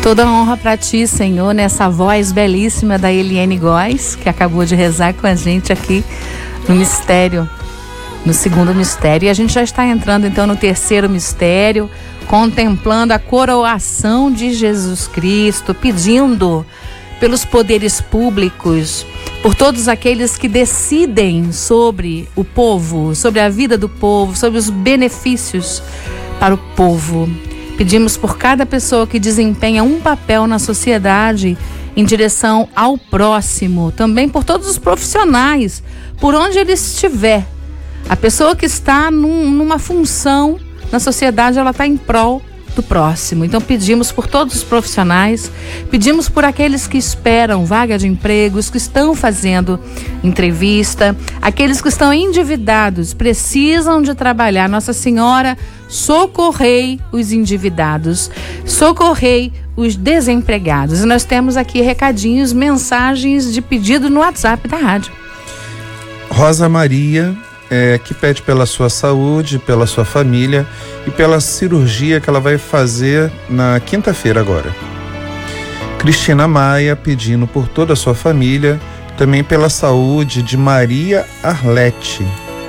Toda honra para ti, Senhor, nessa voz belíssima da Eliane Góes, que acabou de rezar com a gente aqui no mistério, no segundo mistério. E a gente já está entrando então no terceiro mistério, contemplando a coroação de Jesus Cristo, pedindo pelos poderes públicos, por todos aqueles que decidem sobre o povo, sobre a vida do povo, sobre os benefícios para o povo. Pedimos por cada pessoa que desempenha um papel na sociedade em direção ao próximo, também por todos os profissionais, por onde ele estiver. A pessoa que está numa função na sociedade, ela está em prol do próximo. Então pedimos por todos os profissionais, pedimos por aqueles que esperam vaga de empregos, que estão fazendo entrevista, aqueles que estão endividados, precisam de trabalhar. Nossa Senhora, socorrei os endividados, socorrei os desempregados. E nós temos aqui recadinhos, mensagens de pedido no WhatsApp da rádio. Rosa Maria, que pede pela sua saúde, pela sua família e pela cirurgia que ela vai fazer na quinta-feira agora. Cristina Maia pedindo por toda a sua família, também pela saúde de Maria Arlete.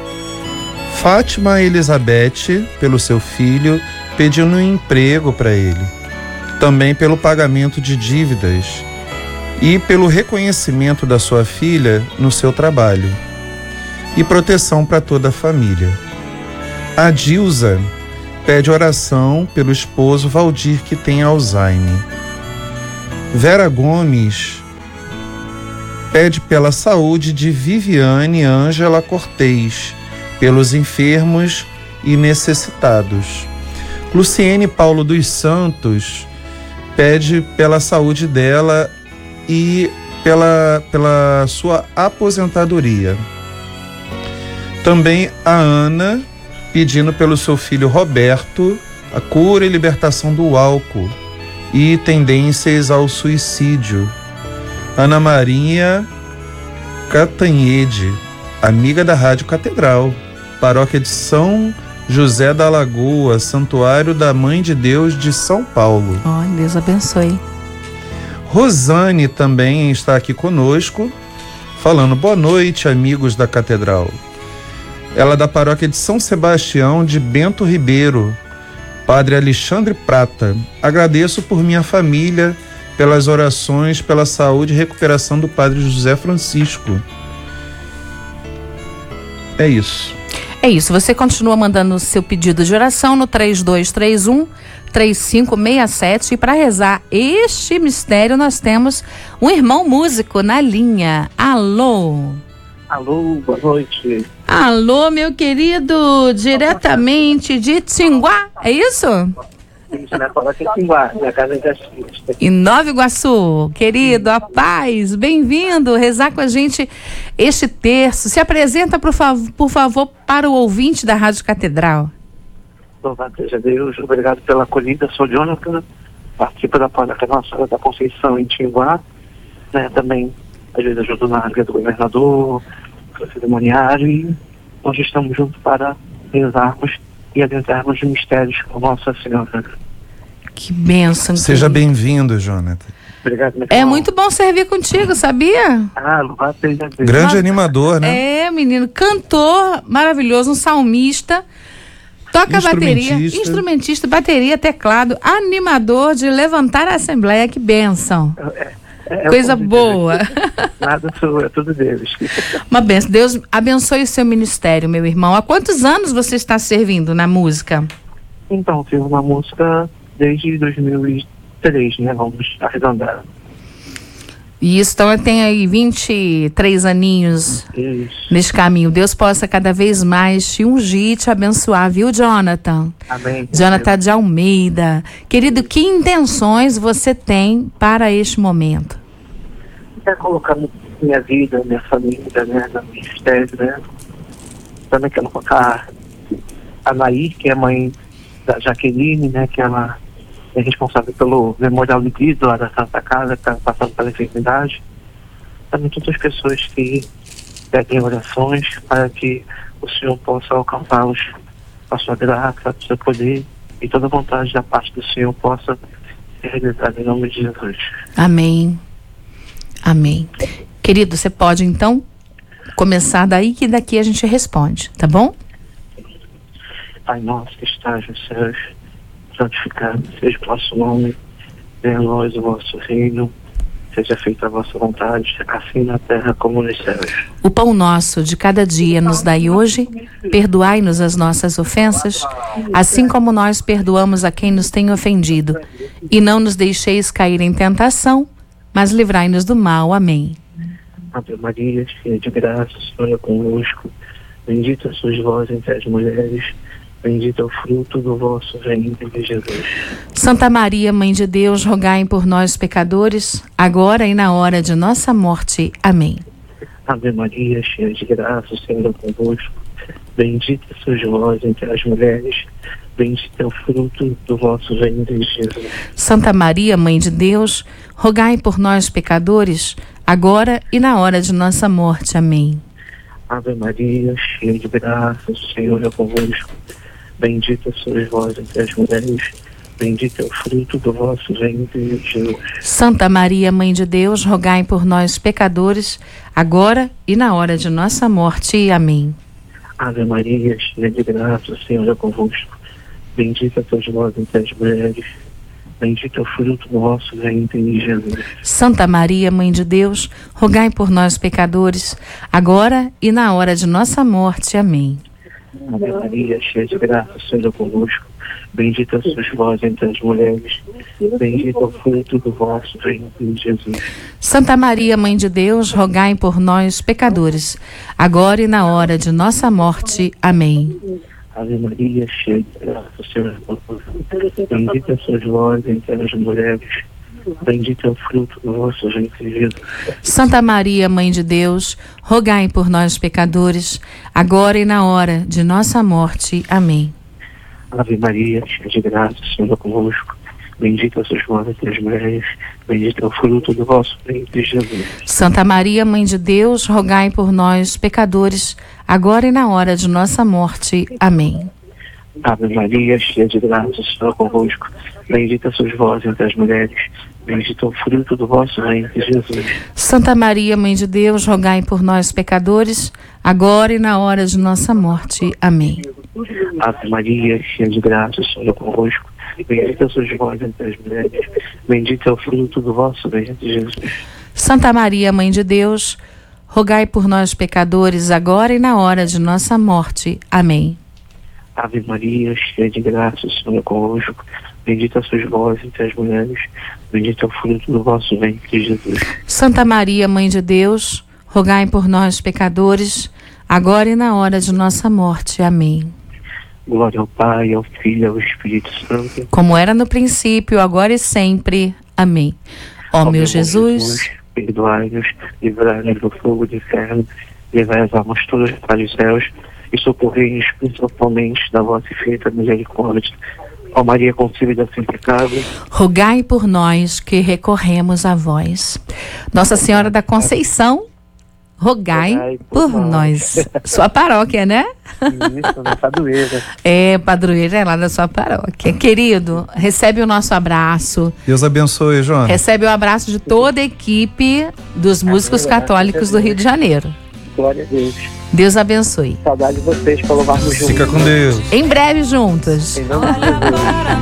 Fátima Elizabeth, pelo seu filho, pedindo um emprego para ele. Também pelo pagamento de dívidas e pelo reconhecimento da sua filha no seu trabalho. E proteção para toda a família. A Dilza pede oração pelo esposo Valdir, que tem Alzheimer. Vera Gomes pede pela saúde de Viviane Ângela Cortez, pelos enfermos e necessitados. Luciene Paulo dos Santos pede pela saúde dela e pela sua aposentadoria. Também a Ana, pedindo pelo seu filho Roberto, a cura e libertação do álcool e tendências ao suicídio. Ana Maria Catanhede, amiga da Rádio Catedral, paróquia de São José da Lagoa, Santuário da Mãe de Deus de São Paulo. Deus abençoe. Rosane também está aqui conosco, falando boa noite, amigos da Catedral. Ela é da paróquia de São Sebastião de Bento Ribeiro, Padre Alexandre Prata. Agradeço por minha família, pelas orações, pela saúde e recuperação do Padre José Francisco. É isso. É isso, você continua mandando o seu pedido de oração no 3231-3567 e para rezar este mistério nós temos um irmão músico na linha. Alô? Alô, boa noite. Alô, meu querido, diretamente de Tinguá, é isso? Isso, né? Paróquia de Tinguá, minha casa de assistência. Em Nova Iguaçu, querido, a paz, bem-vindo, rezar com a gente este terço. Se apresenta, por favor, para o ouvinte da Rádio Catedral. Louvado seja Deus, obrigado pela acolhida, sou Jonathan, participo da Paróquia Nossa Senhora da Conceição em Tinguá, né? Também, às vezes, ajudo na área do governador, do cerimoniário, e nós estamos juntos para rezarmos e adentrarmos de mistérios com Nossa Senhora. Que bênção. Seja bem-vindo, Jonathan. Obrigado, meu É irmão. muito bom servir contigo, sabia? Louvado seja Deus. Grande animador, né? É, menino, cantor maravilhoso, um salmista, toca bateria, instrumentista, bateria, teclado, animador de levantar a Assembleia, que bênção. Coisa boa. Nada sua, é tudo Deus. Uma bênção. Deus abençoe o seu ministério, meu irmão. Há quantos anos você está servindo na música? Então, fiz uma música desde 2003, né? Vamos arredondar. E isso, então tem aí 23 aninhos nesse caminho. Deus possa cada vez mais te ungir e te abençoar, viu, Jonathan? Amém. Jonathan de Almeida. Querido, que intenções você tem para este momento? É colocar minha vida, minha família, né, no ministério, né? Também quero colocar a Nair, que é mãe da Jaqueline, né, que ela é responsável pelo Memorial de Cristo lá da Santa Casa, que está passando pela enfermidade. Também todas as pessoas que pedem orações para que o Senhor possa alcançá-los com a sua graça, com o seu poder, e toda vontade da parte do Senhor possa realizada em nome de Jesus. Amém. Amém. Querido, você pode então começar daí que daqui a gente responde, tá bom? Pai nosso que estás nos céus, santificado seja o vosso nome, venha a nós o vosso reino, seja feita a vossa vontade, assim na terra como nos céus. O pão nosso de cada dia nos dai hoje, perdoai-nos as nossas ofensas, assim como nós perdoamos a quem nos tem ofendido. E não nos deixeis cair em tentação, mas livrai-nos do mal. Amém. Ave Maria, cheia de graça, o Senhor é convosco, bendita sois vós entre as mulheres, bendito é o fruto do vosso ventre, Jesus. Santa Maria, Mãe de Deus, rogai por nós, pecadores, agora e na hora de nossa morte. Amém. Ave Maria, cheia de graça, o Senhor é convosco, bendita sois vós entre as mulheres, bendito é o fruto do vosso ventre, Jesus. Santa Maria, Mãe de Deus, rogai por nós, pecadores, agora e na hora de nossa morte. Amém. Ave Maria, cheia de graça, o Senhor é convosco, bendita sois vós entre as mulheres, bendito é o fruto do vosso ventre, Jesus. Santa Maria, Mãe de Deus, rogai por nós, pecadores, agora e na hora de nossa morte. Amém. Ave Maria, cheia de graça, o Senhor é convosco, bendita sois vós entre as mulheres, bendito é o fruto do vosso ventre, Jesus. Santa Maria, Mãe de Deus, rogai por nós, pecadores, agora e na hora de nossa morte. Amém. Ave Maria, cheia de graça, o Senhor é convosco, bendita sois vós entre as mulheres, bendito é o fruto do vosso ventre, Jesus. Santa Maria, Mãe de Deus, rogai por nós, pecadores, agora e na hora de nossa morte. Amém. Ave Maria, cheia de graça, o Senhor é convosco, bendita sois vós entre as mulheres, bendito é o fruto do vosso ventre, Jesus. Santa Maria, Mãe de Deus, rogai por nós, pecadores, agora e na hora de nossa morte. Amém. Ave Maria, cheia de graça, o Senhor é convosco, bendita sois vós entre as mulheres, bendito é o fruto do vosso ventre, Jesus. Santa Maria, Mãe de Deus, rogai por nós, pecadores, agora e na hora de nossa morte. Amém. Ave Maria, cheia de graça, o Senhor é convosco, bendita sois vós entre as mulheres, bendito é o fruto do vosso ventre, Jesus. Santa Maria, Mãe de Deus, rogai por nós, pecadores, agora e na hora de nossa morte. Amém. Ave Maria, cheia de graça, o Senhor é convosco, bendita sois vós entre as mulheres, bendito é o fruto do vosso ventre, Jesus. Santa Maria, Mãe de Deus, rogai por nós, pecadores, agora e na hora de nossa morte. Amém. Ave Maria, cheia de graça, o Senhor é convosco, bendita sois vós entre as mulheres, bendito é o fruto do vosso ventre, Jesus. Santa Maria, Mãe de Deus, rogai por nós, pecadores, agora e na hora de nossa morte. Amém. Glória ao Pai, ao Filho e ao Espírito Santo. Como era no princípio, agora e sempre. Amém. Ó meu Jesus, perdoai-nos, livrai-nos do fogo do inferno, levai as almas todas para os céus e socorrei-nos principalmente da vossa infinita misericórdia. Ó Maria concebida sem pecado, rogai por nós que recorremos a vós. Nossa Senhora da Conceição, rogai por nós. Sua paróquia, né? Isso, na padroeira. É, padroeira é lá da sua paróquia. Querido, recebe o nosso abraço. Deus abençoe, Joana. Recebe o abraço de toda a equipe dos músicos católicos do Rio de Janeiro. Glória a Deus. Deus abençoe. Saudade de vocês para louvarmos juntos. Fica com Deus. Em breve juntos. Em nome de Jesus.